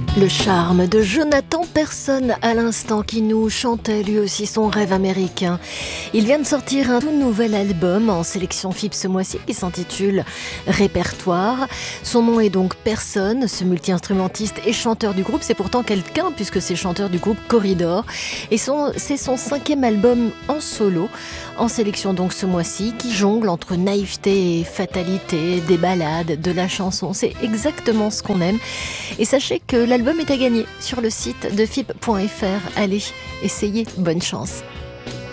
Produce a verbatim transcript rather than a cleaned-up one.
Le charme de Jonathan Persson à l'instant qui nous chantait lui aussi son rêve américain. Il vient de sortir un tout nouvel album en sélection F I B ce mois-ci qui s'intitule Répertoire. Son nom est donc Persson, ce multi-instrumentiste et chanteur du groupe. C'est pourtant quelqu'un puisque c'est chanteur du groupe Corridor. Et son, c'est son cinquième album en solo, en sélection donc ce mois-ci, qui jongle entre naïveté et fatalité, des ballades, de la chanson. C'est exactement ce qu'on aime. Et sachez que l'album est à gagner sur le site de F I B point F R. Allez, essayez, bonne chance.